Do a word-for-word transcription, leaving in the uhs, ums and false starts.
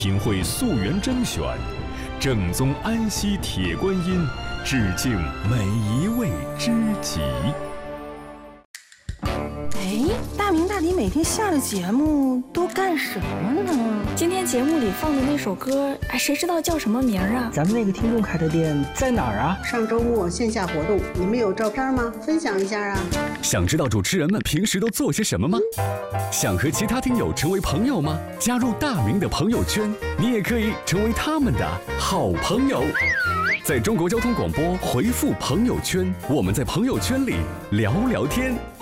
品汇溯源甄选，正宗安溪铁观音，致敬每一位知己。 哎，大明大迪每天下了节目都干什么呢？ 今天节目里放的那首歌，哎，谁知道叫什么名啊？ 咱们那个听众开的店在哪儿啊？ 上周末线下活动，你们有照片吗？分享一下啊！ 想知道主持人们平时都做些什么吗？想和其他听友成为朋友吗？加入大明的朋友圈，你也可以成为他们的好朋友。在中国交通广播回复朋友圈，我们在朋友圈里聊聊天。